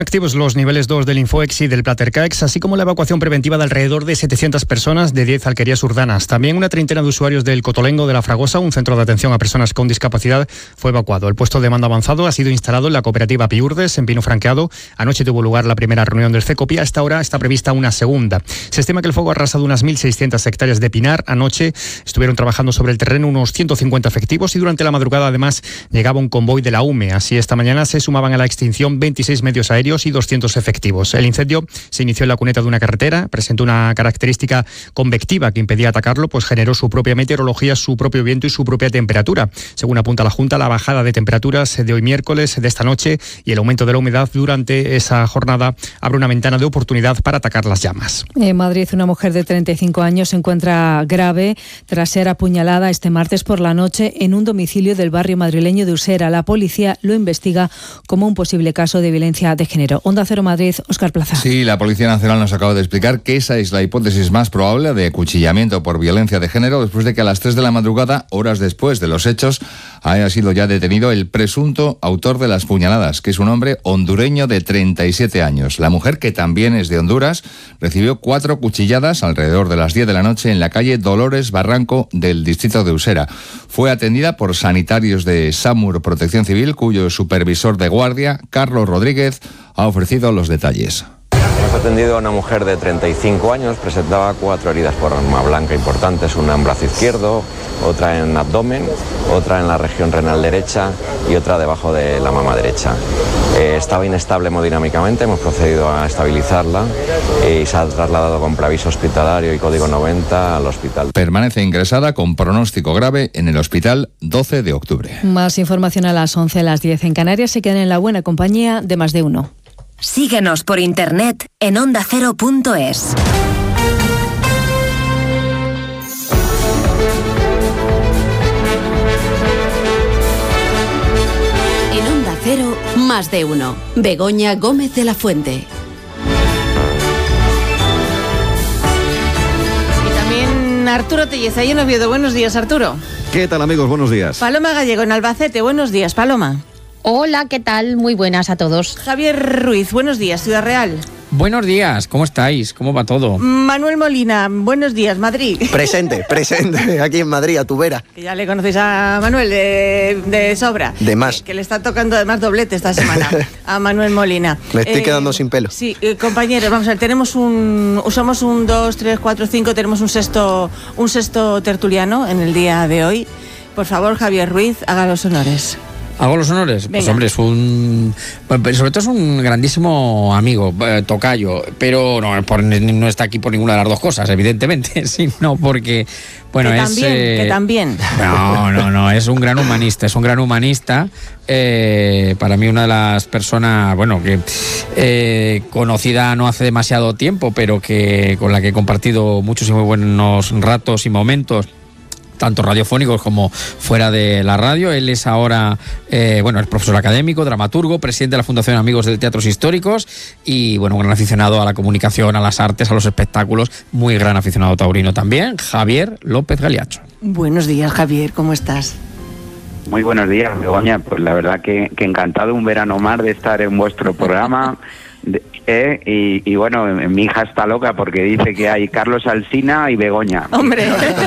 Activos los niveles 2 del Infoex y del Platercaex, así como la evacuación preventiva de alrededor de 700 personas de 10 alquerías urbanas. También una treintena de usuarios del Cotolengo de la Fragosa, un centro de atención a personas con discapacidad, fue evacuado. El puesto de mando avanzado ha sido instalado en la cooperativa Piurdes, en Pino Franqueado. Anoche tuvo lugar la primera reunión del CECOPI. A esta hora está prevista una segunda. Se estima que el fuego ha arrasado unas 1.600 hectáreas de pinar. Anoche estuvieron trabajando sobre el terreno unos 150 efectivos y durante la madrugada además llegaba un convoy de la UME. Así esta mañana se sumaban a la extinción 26 medios aéreos y 200 efectivos. El incendio se inició en la cuneta de una carretera, presentó una característica convectiva que impedía atacarlo, pues generó su propia meteorología, su propio viento y su propia temperatura. Según apunta la Junta, la bajada de temperaturas de hoy miércoles, de esta noche, y el aumento de la humedad durante esa jornada abre una ventana de oportunidad para atacar las llamas. En Madrid, una mujer de 35 años se encuentra grave tras ser apuñalada este martes por la noche en un domicilio del barrio madrileño de Usera. La policía lo investiga como un posible caso de violencia de género. Onda Cero Madrid, Óscar Plaza. Sí, la Policía Nacional nos acaba de explicar que esa es la hipótesis más probable de acuchillamiento por violencia de género después de que a las 3 de la madrugada, horas después de los hechos, haya sido ya detenido el presunto autor de las puñaladas, que es un hombre hondureño de 37 años. La mujer, que también es de Honduras, recibió 4 cuchilladas alrededor de las 10 de la noche en la calle Dolores Barranco del distrito de Usera. Fue atendida por sanitarios de SAMUR Protección Civil, cuyo supervisor de guardia, Carlos Rodríguez, ha ofrecido los detalles. Hemos atendido a una mujer de 35 años, presentaba 4 heridas por arma blanca importantes, una en brazo izquierdo, otra en abdomen, otra en la región renal derecha y otra debajo de la mama derecha. Estaba inestable hemodinámicamente, hemos procedido a estabilizarla y se ha trasladado con preaviso hospitalario y código 90 al hospital. Permanece ingresada con pronóstico grave en el hospital 12 de octubre. Más información a las 11, a las 10 en Canarias. Se quedan en la buena compañía de Más de Uno. Síguenos por internet en ondacero.es. En Onda Cero, Más de Uno. Begoña Gómez de la Fuente. Y también Arturo Telleza y en Oviedo. Buenos días, Arturo. ¿Qué tal, amigos? Buenos días. Paloma Gallego en Albacete. Buenos días, Paloma. Hola, ¿qué tal? Muy buenas a todos. Javier Ruiz, buenos días, Ciudad Real. Buenos días, ¿cómo estáis? ¿Cómo va todo? Manuel Molina, buenos días, Madrid. Presente, aquí en Madrid, a tu vera. Que ya le conocéis a Manuel de sobra. De más. Que le está tocando además doblete esta semana a Manuel Molina. Me estoy quedando sin pelo. Sí, compañeros, vamos a ver, usamos un 2, 3, 4, 5, tenemos un sexto tertuliano en el día de hoy. Por favor, Javier Ruiz, haga los honores. ¿Hago los honores? Venga. Pues hombre, sobre todo es un grandísimo amigo, tocayo, pero no está aquí por ninguna de las dos cosas, evidentemente, sino porque, bueno, que también. No, es un gran humanista, para mí una de las personas, bueno, que conocida no hace demasiado tiempo, pero que con la que he compartido muchos y muy buenos ratos y momentos, tanto radiofónicos como fuera de la radio. Él es ahora, es profesor académico, dramaturgo, presidente de la Fundación Amigos de Teatros Históricos y, un gran aficionado a la comunicación, a las artes, a los espectáculos, muy gran aficionado taurino también, Javier López Galiacho. Buenos días, Javier, ¿cómo estás? Muy buenos días, Begoña. Pues la verdad que encantado un verano más de estar en vuestro programa. Y bueno, mi hija está loca porque dice que hay Carlos Alsina y Begoña. Hombre,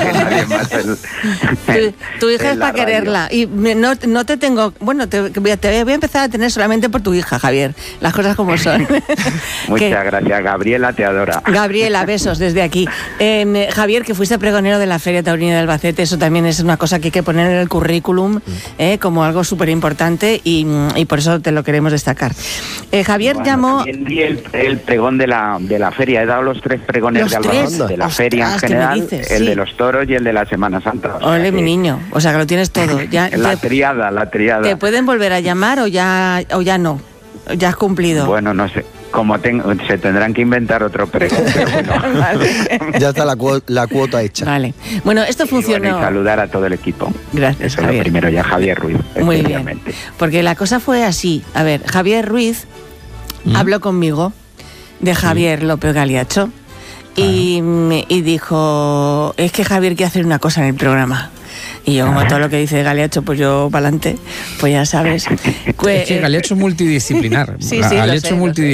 tu hija es para quererla. Y no te tengo, te voy a empezar a tener solamente por tu hija, Javier. Las cosas como son. Muchas gracias, Gabriela te adora. Gabriela, besos desde aquí. Javier, que fuiste pregonero de la Feria Taurina de Albacete, eso también es una cosa que hay que poner en el currículum como algo súper importante y por eso te lo queremos destacar. Javier llamó... Vi el pregón de la feria, he dado los 3 pregones de Albacete, de la feria en general, el de los toros y el de la Semana Santa. Ole, mi niño, o sea que lo tienes todo. La triada. ¿Te pueden volver a llamar o ya no? ¿Ya has cumplido? Bueno, no sé. Se tendrán que inventar otro pregón. Bueno. Vale. Ya está la cuota hecha. Vale. Bueno, esto funcionó. Y saludar a todo el equipo. Gracias, eso Javier. Es lo primero, ya Javier Ruiz. Muy bien. Porque la cosa fue así. A ver, Javier Ruiz habló conmigo de Javier López Galiacho y dijo, es que Javier quiere hacer una cosa en el programa. Y yo, como todo lo que dice Galeacho, pues yo para adelante, pues ya sabes. Es que Galeacho es multidisciplinar. Sí, Galeacho es multidisciplinar.